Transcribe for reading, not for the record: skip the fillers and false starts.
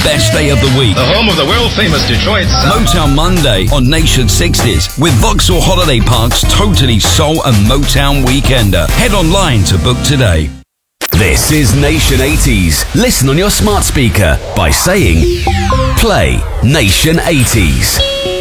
best day of the week. The home of the world-famous Detroit sound. Motown Monday on Nation 60s with Vauxhall Holiday Park's totally soul and Motown Weekender. Head online to book today. This is Nation 80s. Listen on your smart speaker by saying, play Nation 80s.